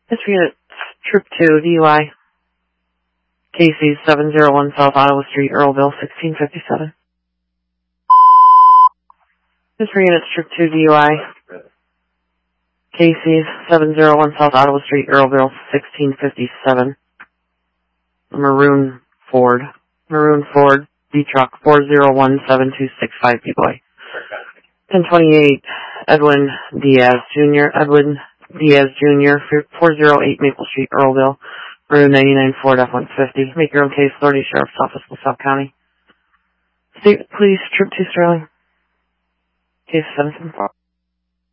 This unit, Troop 2, DUI. Casey's 701 South Ottawa Street, Earlville, 1657. This for units, Troop 2, DUI. Casey's 701 South Ottawa Street, Earlville, 1657. Maroon Ford, D-Truck, 4017265, B-Boy. 1028, Edwin Diaz Jr., 408 Maple Street, Earlville, Maroon 99 Ford F-150. Make your own case, Authority Sheriff's Office, LaSalle County. State Police, Troop 2 Sterling. Case 774.